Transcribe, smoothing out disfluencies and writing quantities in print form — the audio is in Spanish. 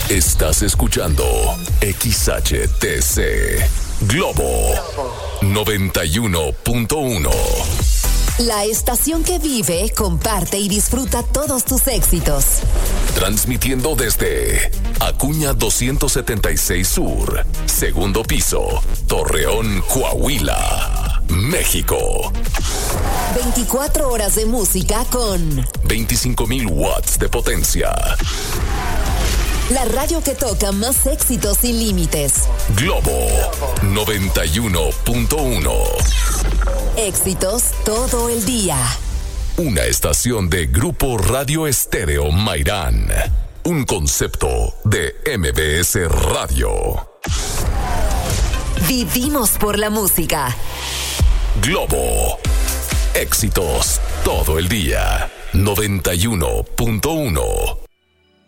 Estás escuchando XHTC Globo 91.1. La estación que vive, comparte y disfruta todos tus éxitos. Transmitiendo desde Acuña 276 Sur, segundo piso, Torreón, Coahuila, México. 24 horas de música con 25,000 watts de potencia. La radio que toca más éxitos sin límites. Globo 91.1. Éxitos todo el día. Una estación de Grupo Radio Estéreo Mairán. Un concepto de MBS Radio. Vivimos por la música. Globo. Éxitos todo el día. 91.1.